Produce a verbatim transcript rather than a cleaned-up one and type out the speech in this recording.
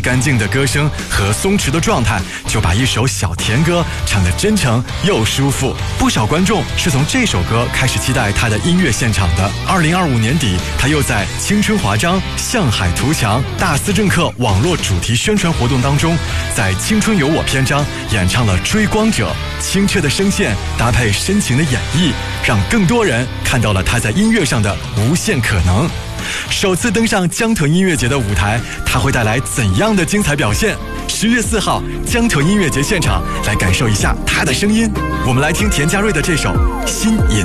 干净的歌声和松弛的状态，就把一首小甜歌唱得真诚又舒服。不少观众是从这首歌开始期待他的音乐现场的。二零二五年底，他又在青春华章、向海图强、大思政客网络主题宣传活动当中，在青春有我篇章演唱了《追光者》，清澈的声线搭配深情的演绎，让更多人看到了他在音乐上的无限可能。首次登上江豚音乐节的舞台，他会带来怎样的精彩表现？十月四号，江豚音乐节现场，来感受一下他的声音。我们来听田佳瑞的这首《心引》。